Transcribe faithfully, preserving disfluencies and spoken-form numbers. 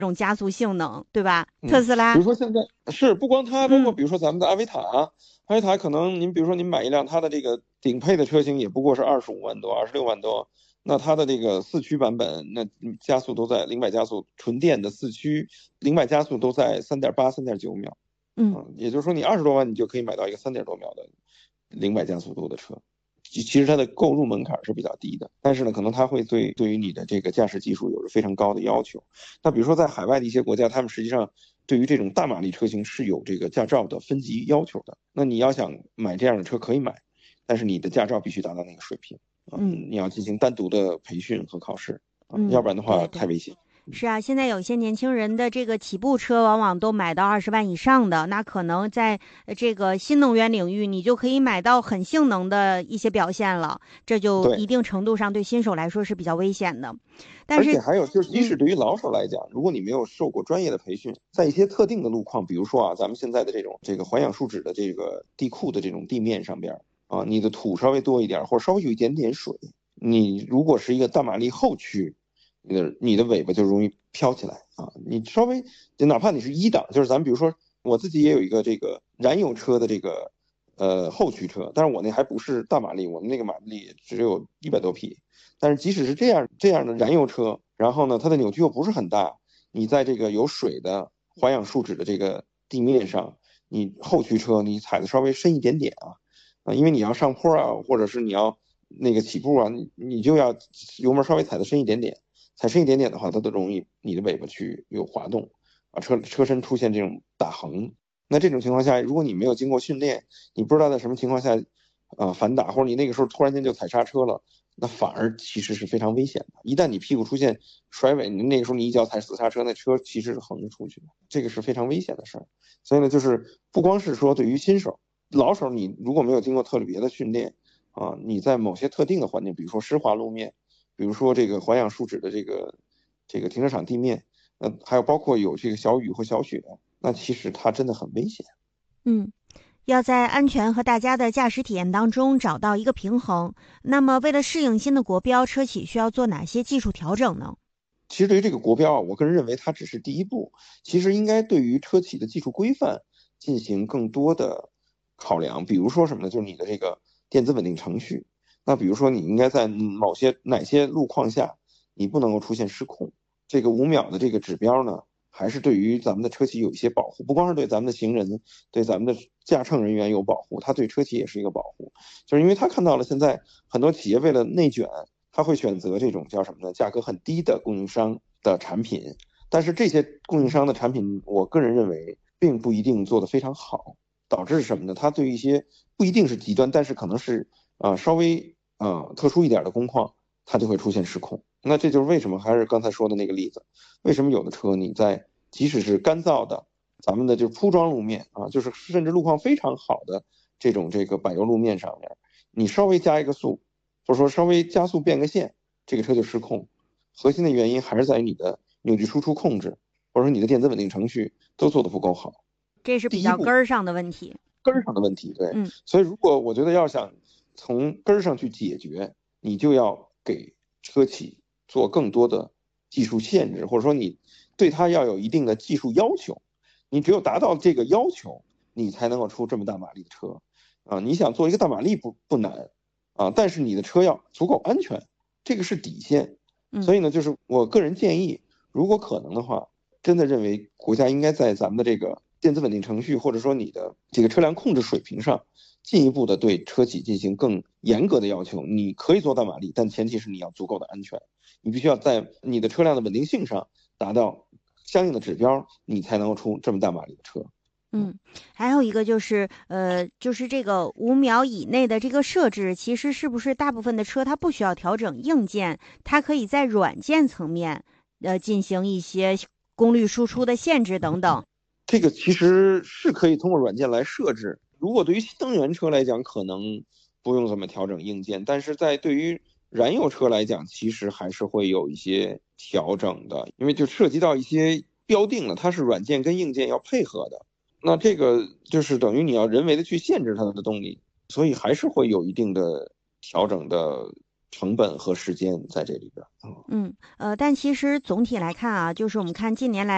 这种加速性能，对吧？ 嗯， 特斯拉， 比如说现在是不光它，包括嗯比如说咱们的阿维塔，阿维塔可能您比如说您买一辆它的这个顶配的车型也不过是二十五万多、二十六万多，那它的这个四驱版本，那加速都在零百加速，纯电的四驱零百加速都在三点八、三点九秒， 嗯。 嗯，也就是说你二十多万你就可以买到一个三点多秒的零百加速度的车。其实它的购入门槛是比较低的，但是呢，可能它会对对于你的这个驾驶技术有着非常高的要求。那比如说在海外的一些国家，他们实际上对于这种大马力车型是有这个驾照的分级要求的。那你要想买这样的车可以买，但是你的驾照必须达到那个水平啊， 嗯你要进行单独的培训和考试啊，要嗯， 不然的话对对。 太危险。 是啊，现在有些年轻人的这个起步车往往都买到二十万以上的，那可能在呃这个新能源领域，你就可以买到很性能的一些表现了，这就对， 一定程度上对新手来说是比较危险的。但是， 而且还有就是，即嗯使对于老手来讲，如果你没有受过专业的培训，在一些特定的路况，比如说啊，咱们现在的这种这个环氧树脂的这个地库的这种地面上边啊，你的土稍微多一点，或者稍微有一点点水，你如果是一个大马力后驱，你的你的尾巴就容易飘起来啊。你稍微哪怕你是一档，就是咱们比如说我自己也有一个这个燃油车的这个呃后驱车，但是我那还不是大马力，我们那个马力只有一百多匹。但是即使是这样这样的燃油车，然后呢，它的扭矩又不是很大，你在这个有水的环氧树脂的这个地面上，你后驱车你踩的稍微深一点点啊，啊，因为你要上坡啊，或者是你要那个起步啊，你你就要油门稍微踩的深一点点，踩深一点点的话，它都容易你的尾巴去有滑动啊，车车身出现这种打横。那这种情况下，如果你没有经过训练，你不知道在什么情况下，呃，反打，或者你那个时候突然间就踩刹车了，那反而其实是非常危险的。一旦你屁股出现甩尾，你那个时候你一脚踩死刹车，那车其实是横着出去的，这个是非常危险的事儿。所以呢，就是不光是说对于新手，老手你如果没有经过特别的训练啊，你在某些特定的环境，比如说湿滑路面，比如说这个环氧树脂的这个这个停车场地面，呃，还有包括有这个小雨或小雪，那其实它真的很危险。 嗯。要在安全和大家的驾驶体验当中找到一个平衡。那么，为了适应新的国标，车企需要做哪些技术调整呢？ 其实对于这个国标啊，我个人认为它只是第一步，其实应该对于车企的技术规范进行更多的考量。比如说什么呢？就是你的这个电子稳定程序。那比如说你应该在某些哪些路况下，你不能够出现失控。这个五秒的这个指标呢，还是对于咱们的车企有一些保护，不光是对咱们的行人，对咱们的驾乘人员有保护，它对车企也是一个保护。就是因为他看到了现在很多企业为了内卷，他会选择这种叫什么呢？价格很低的供应商的产品，但是这些供应商的产品，我个人认为并不一定做得非常好，导致什么呢？它对一些不一定是极端，但是可能是呃稍微呃特殊一点的工况，它就会出现失控。那这就是为什么还是刚才说的那个例子，为什么有的车你在即使是干燥的咱们的就是铺装路面啊，就是甚至路况非常好的这种这个柏油路面上面，你稍微加一个速，或者说稍微加速变个线，这个车就失控。核心的原因还是在于你的扭矩输出控制，或者说你的电子稳定程序都做得不够好。 这是比第一步较根儿上的问题。 根儿上的问题，对。 嗯所以如果我觉得要想从根儿上去解决，你就要给车企做更多的技术限制，或者说你对它要有一定的技术要求。你只有达到这个要求，你才能够出这么大马力的车啊！你想做一个大马力不不难啊，但是你的车要足够安全，这个是底线。 嗯所以呢，就是我个人建议，如果可能的话，真的认为国家应该在咱们的这个电子稳定程序，或者说你的这个车辆控制水平上，进一步的对车企进行更严格的要求。你可以做大马力，但前提是你要足够的安全，你必须要在你的车辆的稳定性上达到相应的指标，你才能够出这么大马力的车。 嗯，还有一个就是，呃，就是这个五秒以内的这个设置，其实是不是大部分的车它不需要调整硬件，它可以在软件层面，呃，进行一些功率输出的限制等等。 这个其实是可以通过软件来设置。如果对于新能源车来讲，可能不用怎么调整硬件，但是在对于燃油车来讲，其实还是会有一些调整的，因为就涉及到一些标定了，它是软件跟硬件要配合的。那这个就是等于你要人为的去限制它的动力，所以还是会有一定的调整的成本和时间在这里边。 嗯，呃，但其实总体来看啊，就是我们看近年来。